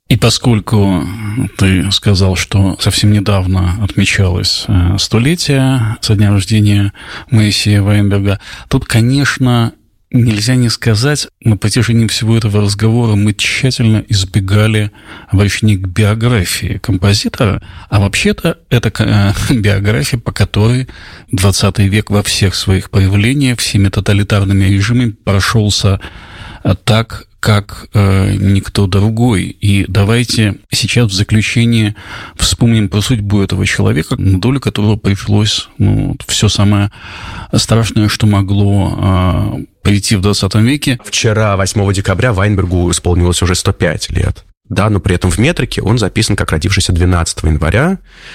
И поскольку ты сказал, что совсем недавно отмечалось 100-летие со дня рождения Моисея Вайнберга, тут, конечно, нельзя не сказать, на протяжении всего этого разговора мы тщательно избегали обращения к биографии композитора, а вообще-то это биография, по которой 20 век во всех своих проявлениях, всеми тоталитарными режимами прошелся так, как никто другой. И давайте сейчас в заключение вспомним про судьбу этого человека, на долю которого пришлось все самое страшное, что могло прийти в 20 веке. Вчера, 8 декабря, Вайнбергу исполнилось уже 105 лет. Да, но при этом в метрике он записан как родившийся 12 января.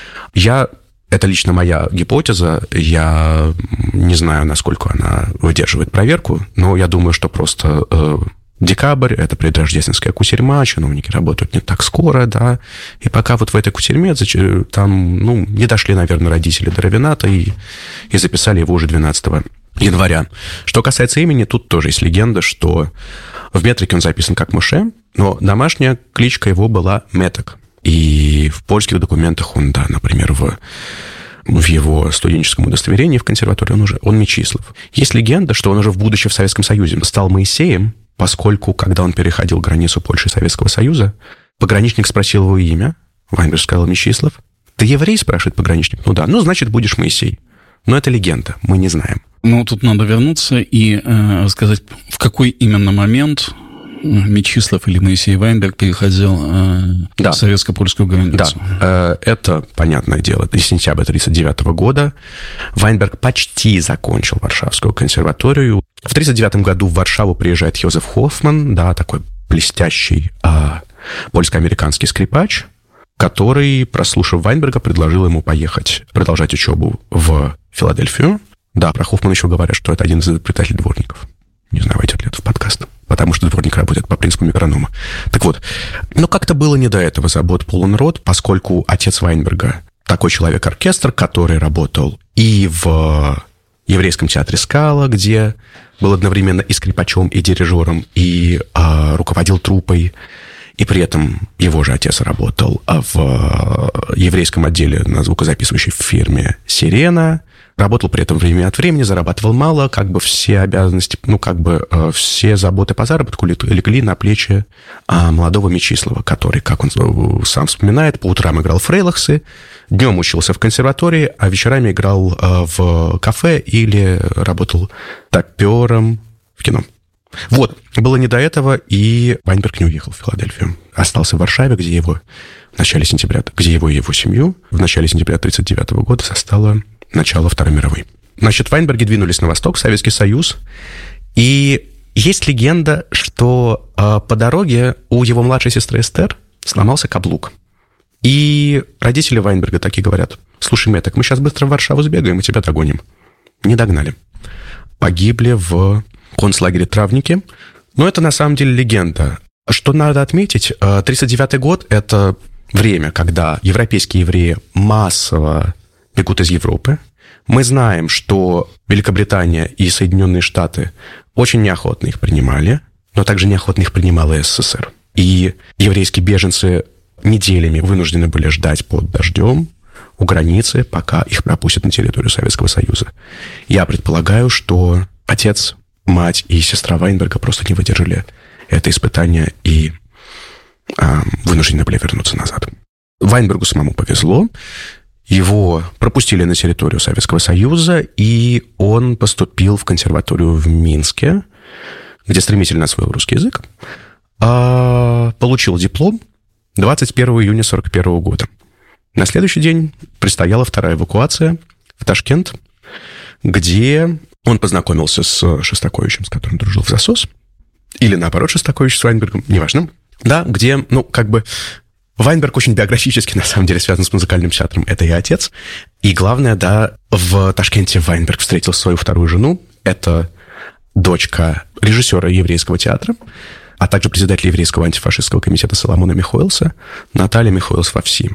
Это лично моя гипотеза, я не знаю, насколько она выдерживает проверку, но я думаю, что просто декабрь, это предрождественская кутерьма, чиновники работают не так скоро, да, и пока вот в этой кутерьме там, не дошли, наверное, родители до Равената и записали его уже 12 января. Что касается имени, тут тоже есть легенда, что в метрике он записан как Моше, но домашняя кличка его была Меток. И в польских документах он, да, например, в его студенческом удостоверении в консерватории он Мечислав. Есть легенда, что он уже в будущем в Советском Союзе стал Моисеем, поскольку, когда он переходил границу Польши и Советского Союза, пограничник спросил его имя. Вайнберг сказал Мечислав. «Ты еврей?» – спрашивает пограничник. «Ну да, значит, будешь Моисей». Но это легенда, мы не знаем. Тут надо вернуться и рассказать, в какой именно момент Мечислав или Моисей Вайнберг переходил советско-польскую границу. Да, это, понятное дело, сентябрь 1939 года. Вайнберг почти закончил Варшавскую консерваторию. В 1939 году в Варшаву приезжает Йозеф Хоффман, да, такой блестящий польско-американский скрипач, который, прослушав Вайнберга, предложил ему поехать продолжать учебу в Филадельфию. Да, про Хоффмана еще говорят, что это один из изобретателей дворников. Не знаю, войдет ли это в подкаст, потому что дворник работает по принципу метронома. Так вот, как-то было не до этого забот полон рот, поскольку отец Вайнберга такой человек-оркестр, который работал и в еврейском театре «Скала», где был одновременно и скрипачом, и дирижером, и руководил труппой. И при этом его же отец работал в еврейском отделе на звукозаписывающей фирме «Сирена». Работал при этом время от времени, зарабатывал мало, все обязанности, все заботы по заработку легли на плечи молодого Мечислава, который, как он сам вспоминает, по утрам играл фрейлахсы, днем учился в консерватории, а вечерами играл в кафе или работал топером в кино. Вот, было не до этого, и Вайнберг не уехал в Филадельфию. Остался в Варшаве, где его в начале сентября, где его и его семью в начале сентября 1939 года застало начало Второй мировой. Вайнберги двинулись на восток, в Советский Союз, и есть легенда, что по дороге у его младшей сестры Эстер сломался каблук. И родители Вайнберга такие говорят: «Слушай, Меток, мы сейчас быстро в Варшаву сбегаем и тебя догоним». Не догнали. Погибли в концлагере Травники. Но это на самом деле легенда. Что надо отметить, 1939 год – это время, когда европейские евреи массово бегут из Европы. Мы знаем, что Великобритания и Соединенные Штаты очень неохотно их принимали, но также неохотно их принимала СССР. И еврейские беженцы неделями вынуждены были ждать под дождем у границы, пока их пропустят на территорию Советского Союза. Я предполагаю, что отец, мать и сестра Вайнберга просто не выдержали это испытание и вынуждены были вернуться назад. Вайнбергу самому повезло. Его пропустили на территорию Советского Союза, и он поступил в консерваторию в Минске, где стремительно освоил русский язык, получил диплом 21 июня 1941 года. На следующий день предстояла вторая эвакуация в Ташкент, где он познакомился с Шостаковичем, с которым дружил в засос, или наоборот, Шостакович с Вайнбергом, неважно, да, где, Вайнберг очень биографически, на самом деле, связан с музыкальным театром. Это и отец. И главное, да, в Ташкенте Вайнберг встретил свою вторую жену. Это дочка режиссера еврейского театра, а также председателя еврейского антифашистского комитета Соломона Михоэлса, Наталья Михоэлс-Вовси.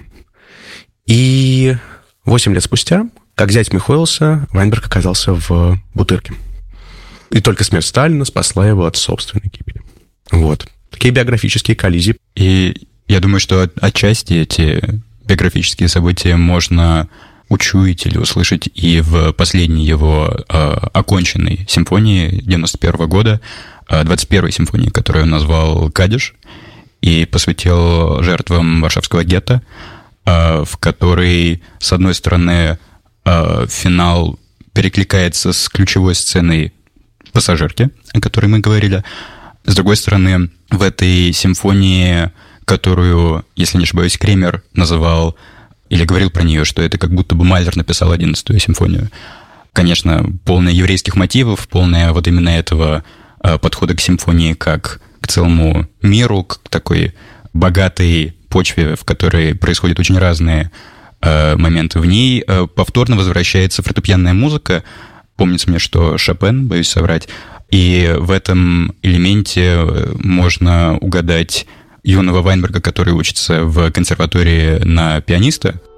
И 8 лет спустя, как зять Михоэлса, Вайнберг оказался в Бутырке. И только смерть Сталина спасла его от собственной гибели. Вот. Такие биографические коллизии. И Я думаю, что отчасти эти биографические события можно учуять или услышать и в последней его оконченной симфонии 91 года, 21-й симфонии, которую он назвал «Кадиш», и посвятил жертвам Варшавского гетто, в которой, с одной стороны, финал перекликается с ключевой сценой «Пассажирки», о которой мы говорили. С другой стороны, в этой симфонии, которую, если не ошибаюсь, Кремер называл или говорил про нее, что это как будто бы Малер написал 11-ю симфонию. Конечно, полная еврейских мотивов, полная вот именно этого подхода к симфонии как к целому миру, к такой богатой почве, в которой происходят очень разные моменты. В ней повторно возвращается фортепианная музыка. Помнится мне, что Шопен, боюсь соврать, и в этом элементе можно угадать юного Вайнберга, который учится в консерватории на пианиста,